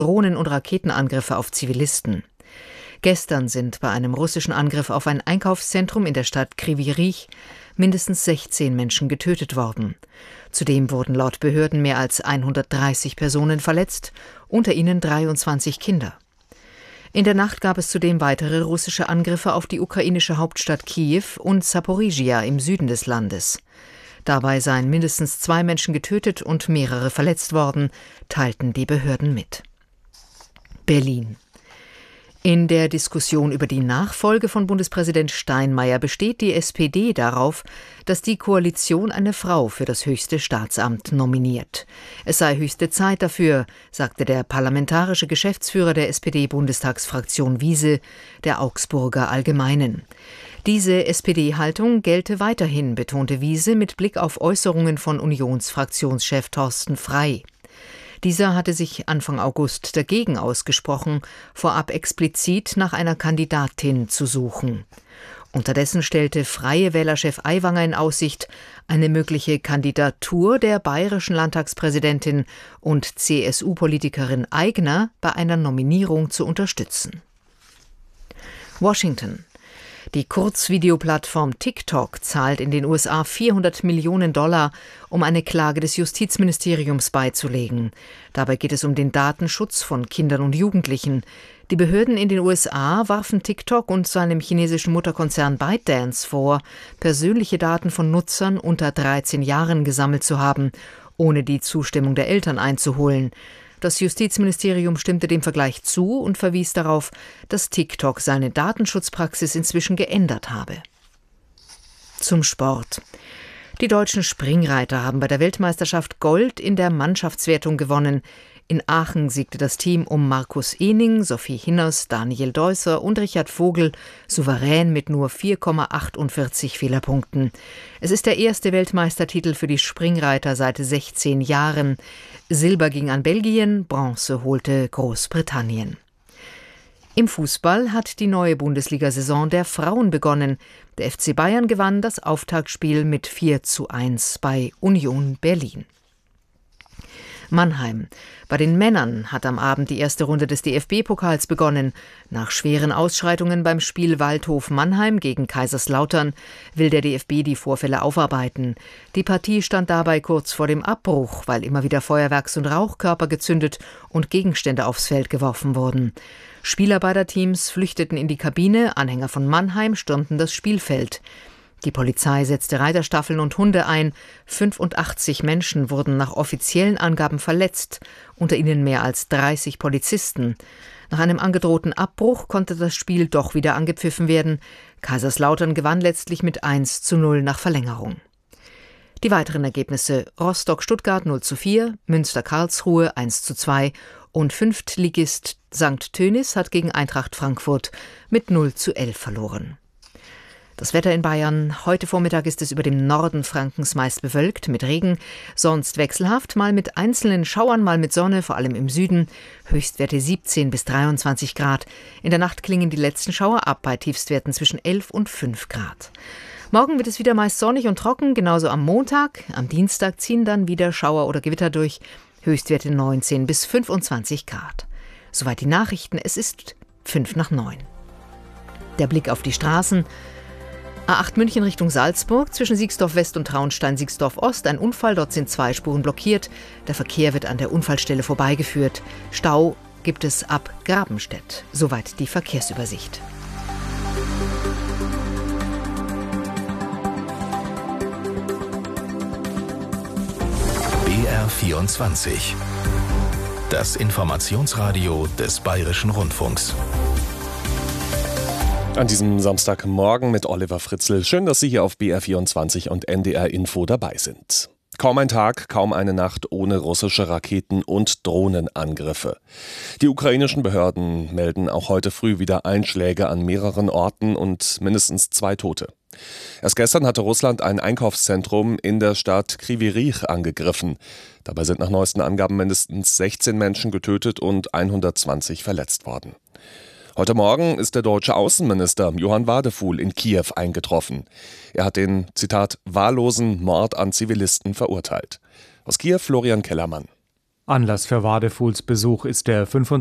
Drohnen- und Raketenangriffe auf Zivilisten. Gestern sind bei einem russischen Angriff auf ein Einkaufszentrum in der Stadt Kryvyi Rih mindestens 16 Menschen getötet worden. Zudem wurden laut Behörden mehr als 130 Personen verletzt, unter ihnen 23 Kinder. In der Nacht gab es zudem weitere russische Angriffe auf die ukrainische Hauptstadt Kiew und Saporizhia im Süden des Landes. Dabei seien mindestens 2 Menschen getötet und mehrere verletzt worden, teilten die Behörden mit. Berlin. In der Diskussion über die Nachfolge von Bundespräsident Steinmeier besteht die SPD darauf, dass die Koalition eine Frau für das höchste Staatsamt nominiert. Es sei höchste Zeit dafür, sagte der parlamentarische Geschäftsführer der SPD-Bundestagsfraktion Wiese der Augsburger Allgemeinen. Diese SPD-Haltung gelte weiterhin, betonte Wiese mit Blick auf Äußerungen von Unionsfraktionschef Thorsten Frey. Dieser hatte sich Anfang August dagegen ausgesprochen, vorab explizit nach einer Kandidatin zu suchen. Unterdessen stellte Freie Wählerchef Aiwanger in Aussicht, eine mögliche Kandidatur der bayerischen Landtagspräsidentin und CSU-Politikerin Aigner bei einer Nominierung zu unterstützen. Washington. Die Kurzvideoplattform TikTok zahlt in den USA $400 Millionen, um eine Klage des Justizministeriums beizulegen. Dabei geht es um den Datenschutz von Kindern und Jugendlichen. Die Behörden in den USA warfen TikTok und seinem chinesischen Mutterkonzern ByteDance vor, persönliche Daten von Nutzern unter 13 Jahren gesammelt zu haben, ohne die Zustimmung der Eltern einzuholen. Das Justizministerium stimmte dem Vergleich zu und verwies darauf, dass TikTok seine Datenschutzpraxis inzwischen geändert habe. Zum Sport. Die deutschen Springreiter haben bei der Weltmeisterschaft Gold in der Mannschaftswertung gewonnen. In Aachen siegte das Team um Markus Ehning, Sophie Hinners, Daniel Deusser und Richard Vogel souverän mit nur 4,48 Fehlerpunkten. Es ist der erste Weltmeistertitel für die Springreiter seit 16 Jahren. Silber ging an Belgien, Bronze holte Großbritannien. Im Fußball hat die neue Bundesliga-Saison der Frauen begonnen. Der FC Bayern gewann das Auftaktspiel mit 4:1 bei Union Berlin. Mannheim. Bei den Männern hat am Abend die erste Runde des DFB-Pokals begonnen. Nach schweren Ausschreitungen beim Spiel Waldhof Mannheim gegen Kaiserslautern will der DFB die Vorfälle aufarbeiten. Die Partie stand dabei kurz vor dem Abbruch, weil immer wieder Feuerwerks- und Rauchkörper gezündet und Gegenstände aufs Feld geworfen wurden. Spieler beider Teams flüchteten in die Kabine, Anhänger von Mannheim stürmten das Spielfeld. Die Polizei setzte Reiterstaffeln und Hunde ein. 85 Menschen wurden nach offiziellen Angaben verletzt, unter ihnen mehr als 30 Polizisten. Nach einem angedrohten Abbruch konnte das Spiel doch wieder angepfiffen werden. Kaiserslautern gewann letztlich mit 1:0 nach Verlängerung. Die weiteren Ergebnisse: Rostock-Stuttgart 0:4, Münster-Karlsruhe 1:2 und Fünftligist St. Tönis hat gegen Eintracht Frankfurt mit 0:11 verloren. Das Wetter in Bayern. Heute Vormittag ist es über dem Norden Frankens meist bewölkt mit Regen, sonst wechselhaft, mal mit einzelnen Schauern, mal mit Sonne, vor allem im Süden. Höchstwerte 17 bis 23 Grad. In der Nacht klingen die letzten Schauer ab bei Tiefstwerten zwischen 11 und 5 Grad. Morgen wird es wieder meist sonnig und trocken, genauso am Montag. Am Dienstag ziehen dann wieder Schauer oder Gewitter durch. Höchstwerte 19 bis 25 Grad. Soweit die Nachrichten. Es ist 8:55. Der Blick auf die Straßen. A8 München Richtung Salzburg, zwischen Siegsdorf West und Traunstein-Siegsdorf Ost. Ein Unfall, dort sind 2 Spuren blockiert. Der Verkehr wird an der Unfallstelle vorbeigeführt. Stau gibt es ab Grabenstedt. Soweit die Verkehrsübersicht. BR24. Das Informationsradio des Bayerischen Rundfunks. An diesem Samstagmorgen mit Oliver Fritzl. Schön, dass Sie hier auf BR24 und NDR Info dabei sind. Kaum ein Tag, kaum eine Nacht ohne russische Raketen- und Drohnenangriffe. Die ukrainischen Behörden melden auch heute früh wieder Einschläge an mehreren Orten und mindestens 2 Tote. Erst gestern hatte Russland ein Einkaufszentrum in der Stadt Kryvyi Rih angegriffen. Dabei sind nach neuesten Angaben mindestens 16 Menschen getötet und 120 verletzt worden. Heute Morgen ist der deutsche Außenminister Johann Wadefuhl in Kiew eingetroffen. Er hat den, Zitat, wahllosen Mord an Zivilisten verurteilt. Aus Kiew Florian Kellermann. Anlass für Wadefuls Besuch ist der